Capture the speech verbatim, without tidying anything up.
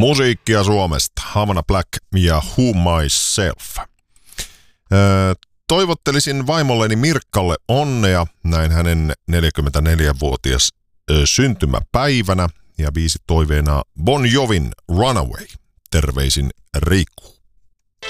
Musiikkia Suomesta. Havana Black ja Who Myself. Öö, toivottelisin vaimolleni Mirkkalle onnea näin hänen neljäkymmentäneljävuotias ö, syntymäpäivänä ja biisi toiveena Bon Jovin Runaway. Terveisin Riku.